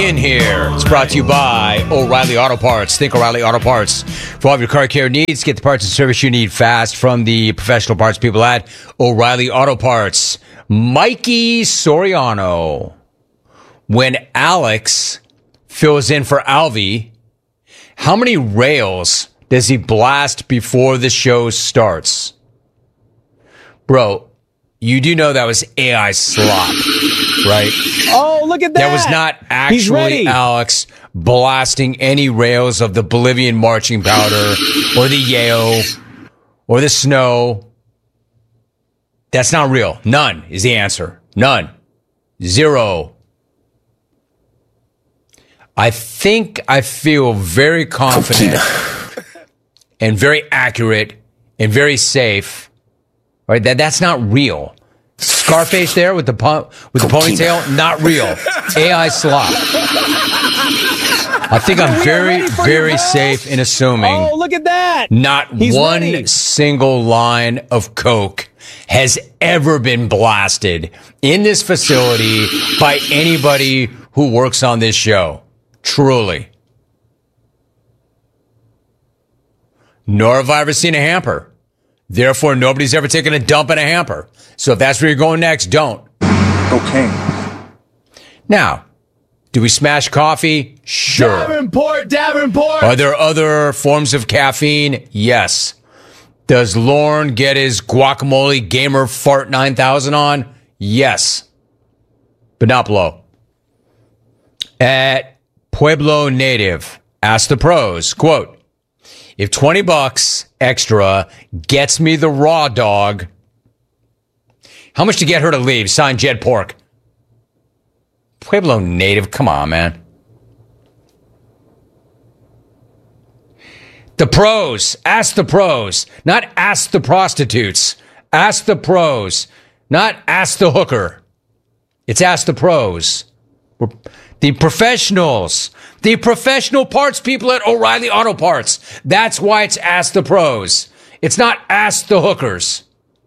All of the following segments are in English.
In here. It's brought to you by O'Reilly Auto Parts. Think O'Reilly Auto Parts. For all of your car care needs, get the parts and service you need fast from the professional parts people at O'Reilly Auto Parts. Mikey Soriano. When Alex fills in for Alvy, how many rails does he blast before the show starts? Bro, you do know that was AI slop, right? Oh, look at that. That was not actually Alex blasting any rails of the Bolivian marching powder or the Yale or the snow. That's not real. None is the answer. None. Zero. I think I feel very confident and very accurate and very safe. Right? That's not real. Scarface there with the ponytail, not real. AI slop. I think I'm very, very safe in assuming. Oh, look at that. Not one single line of coke has ever been blasted in this facility by anybody who works on this show. Truly. Nor have I ever seen a hamper. Therefore, nobody's ever taken a dump in a hamper. So if that's where you're going next, don't. Okay. Now, do we smash coffee? Sure. Davenport. Are there other forms of caffeine? Yes. Does Lorne get his guacamole gamer fart 9000 on? Yes. But not below. At Pueblo Native, ask the pros, quote, if $20 extra gets me the raw dog, how much to get her to leave? Signed, Jed Pork. Pueblo Native, come on, man. The pros. Ask the pros. Not ask the prostitutes. Ask the pros. Not ask the hooker. It's ask the pros. The professionals. The professional parts people at O'Reilly Auto Parts. That's why it's ask the pros. It's not ask the hookers.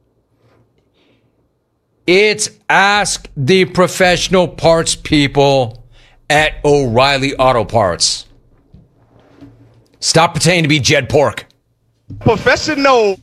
It's ask the professional parts people at O'Reilly Auto Parts. Stop pretending to be Jed Pork. Professional.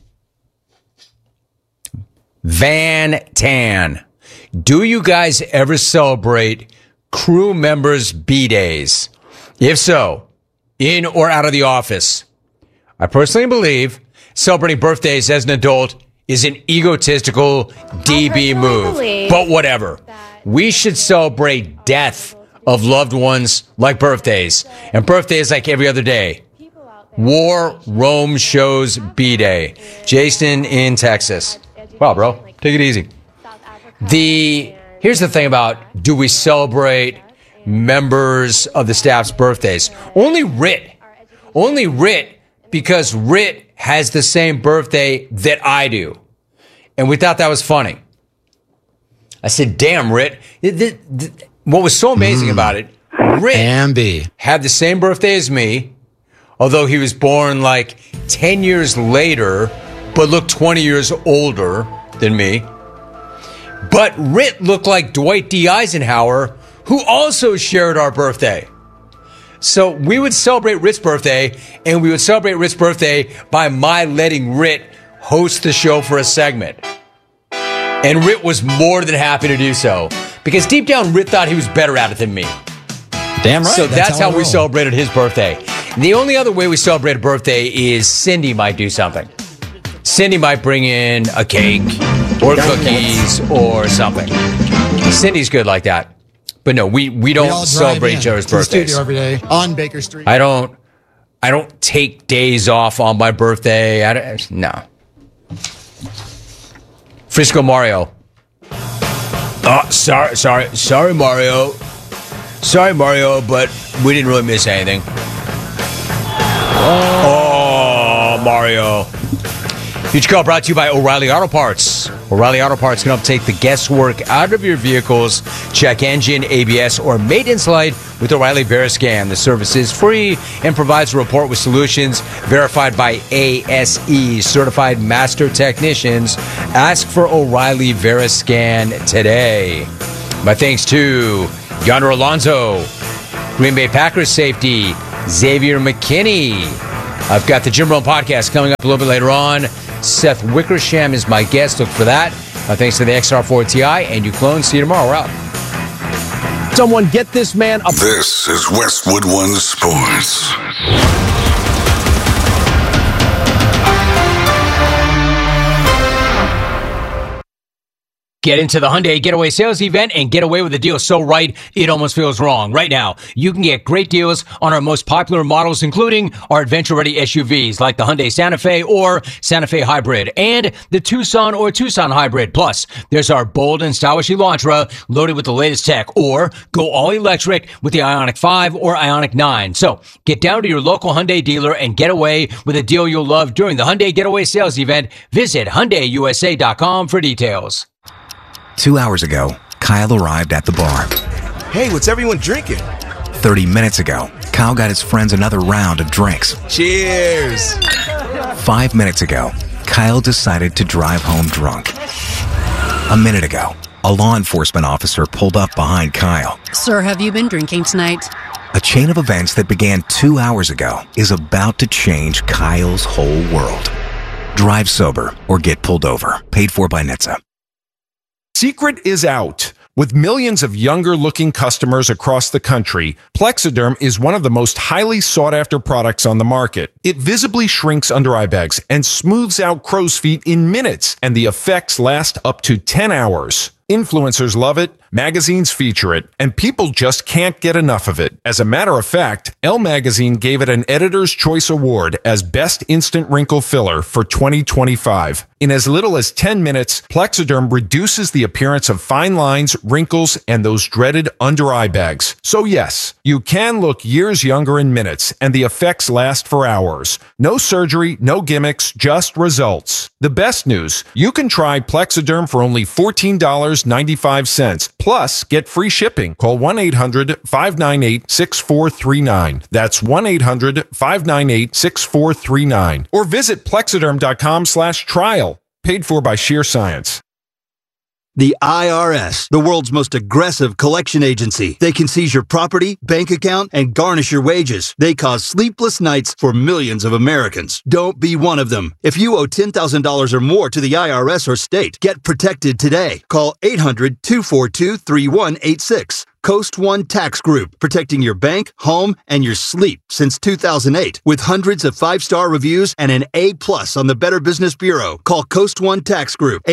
Van Tan. Do you guys ever celebrate crew members' B-days? If so, in or out of the office? I personally believe celebrating birthdays as an adult is an egotistical DB move. But whatever. We should celebrate death of loved ones like birthdays. And birthdays like every other day. War Rome shows B-Day. Jason in Texas. Wow, bro. Take it easy. Here's the thing about, do we celebrate members of the staff's birthdays? Only Rit. Only Rit, because Rit has the same birthday that I do. And we thought that was funny. I said, damn, Rit. What was so amazing about it, Rit had the same birthday as me, although he was born like 10 years later, but looked 20 years older than me. But Rit looked like Dwight D. Eisenhower, who also shared our birthday. So we would celebrate Rit's birthday, and we would celebrate Rit's birthday by my letting Rit host the show for a segment. And Rit was more than happy to do so, because deep down, Rit thought he was better at it than me. Damn right. So that's how we celebrated his birthday. The only other way we celebrate a birthday is Cindy might do something. Cindy might bring in a cake or cookies or something. Cindy's good like that. But no, we don't celebrate each other's birthdays. Every day on Baker Street. I don't take days off on my birthday. No. Frisco Mario. Oh, sorry, Mario. Sorry, Mario, but we didn't really miss anything. Oh, Mario. Future Call brought to you by O'Reilly Auto Parts. O'Reilly Auto Parts can help take the guesswork out of your vehicles. Check engine, ABS, or maintenance light with O'Reilly Veriscan. The service is free and provides a report with solutions verified by ASE, certified master technicians. Ask for O'Reilly Veriscan today. My thanks to Yonder Alonso, Green Bay Packers safety Xavier McKinney. I've got the Jim Rome podcast coming up a little bit later on. Seth Wickersham is my guest. Look for that. Thanks to the XR4 Ti and you clone. See you tomorrow. We're out. Someone get this man up. This is Westwood One Sports. Get into the Hyundai Getaway Sales Event and get away with a deal so right, it almost feels wrong. Right now, you can get great deals on our most popular models, including our adventure-ready SUVs like the Hyundai Santa Fe or Santa Fe Hybrid and the Tucson or Tucson Hybrid. Plus, there's our bold and stylish Elantra loaded with the latest tech, or go all electric with the Ioniq 5 or Ioniq 9. So, get down to your local Hyundai dealer and get away with a deal you'll love during the Hyundai Getaway Sales Event. Visit HyundaiUSA.com for details. 2 hours ago, Kyle arrived at the bar. Hey, what's everyone drinking? 30 minutes ago, Kyle got his friends another round of drinks. Cheers. 5 minutes ago, Kyle decided to drive home drunk. A minute ago, a law enforcement officer pulled up behind Kyle. Sir, have you been drinking tonight? A chain of events that began 2 hours ago is about to change Kyle's whole world. Drive sober or get pulled over. Paid for by NHTSA. Secret is out. With millions of younger-looking customers across the country, Plexiderm is one of the most highly sought-after products on the market. It visibly shrinks under-eye bags and smooths out crow's feet in minutes, and the effects last up to 10 hours. Influencers love it, magazines feature it, and people just can't get enough of it. As a matter of fact, Elle Magazine gave it an Editor's Choice Award as Best Instant Wrinkle Filler for 2025. In as little as 10 minutes, Plexiderm reduces the appearance of fine lines, wrinkles, and those dreaded under-eye bags. So yes, you can look years younger in minutes, and the effects last for hours. No surgery, no gimmicks, just results. The best news, you can try Plexiderm for only $14.95. Plus, get free shipping. Call 1-800-598-6439. That's 1-800-598-6439. Or visit plexiderm.com/trial. Paid for by Sheer Science. The IRS, the world's most aggressive collection agency. They can seize your property, bank account, and garnish your wages. They cause sleepless nights for millions of Americans. Don't be one of them. If you owe $10,000 or more to the IRS or state, get protected today. Call 800-242-3186. Coast One Tax Group, protecting your bank, home, and your sleep since 2008. With hundreds of 5-star reviews and an A+ on the Better Business Bureau. Call Coast One Tax Group,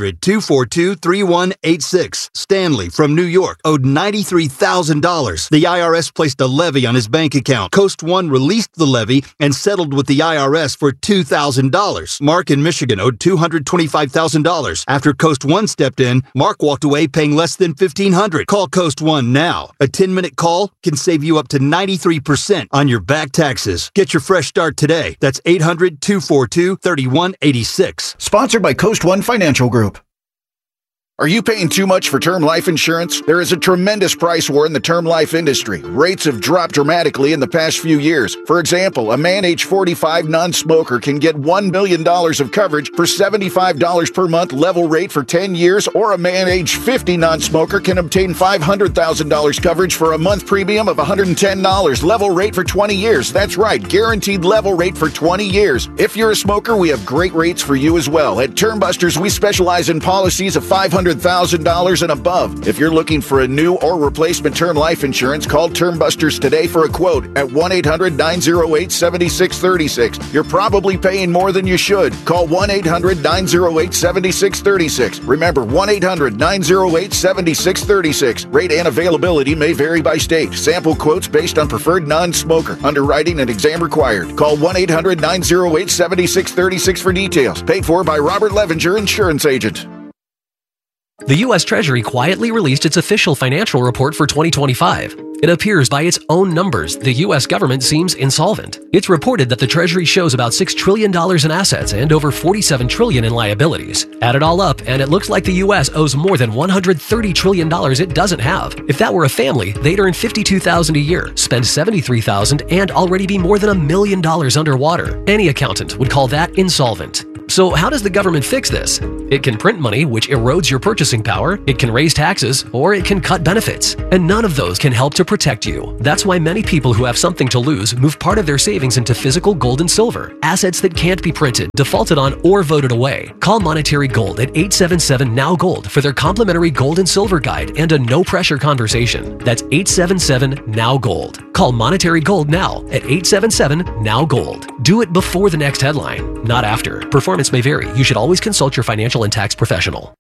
800-242-3186. Stanley from New York owed $93,000. The IRS placed a levy on his bank account. Coast One released the levy and settled with the IRS for $2,000. Mark in Michigan owed $225,000. After Coast One stepped in, Mark walked away paying less than $1,500. Call Coast One now. A 10-minute call can save you up to 93% on your back taxes. Get your fresh start today. That's 800-242-3186. Sponsored by Coast One Financial Group. Are you paying too much for term life insurance? There is a tremendous price war in the term life industry. Rates have dropped dramatically in the past few years. For example, a man age 45 non-smoker can get $1 million of coverage for $75 per month level rate for 10 years, or a man age 50 non-smoker can obtain $500,000 coverage for a month premium of $110 level rate for 20 years. That's right, guaranteed level rate for 20 years. If you're a smoker, we have great rates for you as well. At Term Busters, we specialize in policies of $500,000 and above. If you're looking for a new or replacement term life insurance, call Term Busters today for a quote at 1-800-908-7636. You're probably paying more than you should. Call 1-800-908-7636. Remember, 1-800-908-7636. Rate and availability may vary by state. Sample quotes based on preferred non-smoker. Underwriting and exam required. Call 1-800-908-7636 for details. Paid for by Robert Levenger, Insurance Agent. The U.S. Treasury quietly released its official financial report for 2025. It appears by its own numbers, the U.S. government seems insolvent. It's reported that the Treasury shows about $6 trillion in assets and over $47 trillion in liabilities. Add it all up, and it looks like the U.S. owes more than $130 trillion it doesn't have. If that were a family, they'd earn $52,000 a year, spend $73,000, and already be more than $1 million underwater. Any accountant would call that insolvent. So how does the government fix this? It can print money, which erodes your purchasing power, it can raise taxes, or it can cut benefits. And none of those can help to protect you. That's why many people who have something to lose move part of their savings into physical gold and silver, assets that can't be printed, defaulted on, or voted away. Call Monetary Gold at 877-NOW-GOLD for their complimentary gold and silver guide and a no-pressure conversation. That's 877-NOW-GOLD. Call Monetary Gold now at 877-NOW-GOLD. Do it before the next headline, not after. Performance may vary. You should always consult your financial and tax professional.